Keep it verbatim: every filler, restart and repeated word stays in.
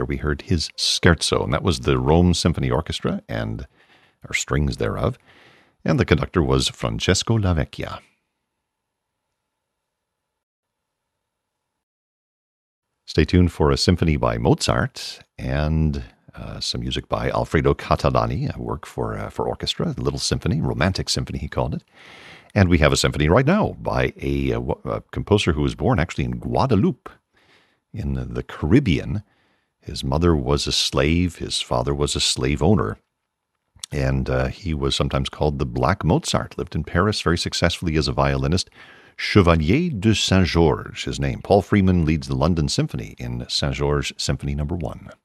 there we heard his Scherzo, and that was the Rome Symphony Orchestra, and or strings thereof, and the conductor was Francesco Lavecchia. Stay tuned for a symphony by Mozart and uh, some music by Alfredo Catalani, a work for uh, for orchestra, a little symphony, romantic symphony he called it. And we have a symphony right now by a, a, a composer who was born actually in Guadeloupe, in the Caribbean. His mother was a slave, his father was a slave owner, and uh, he was sometimes called the Black Mozart, lived in Paris very successfully as a violinist. Chevalier de Saint-Georges, his name. Paul Freeman leads the London Symphony in Saint-Georges Symphony Number One.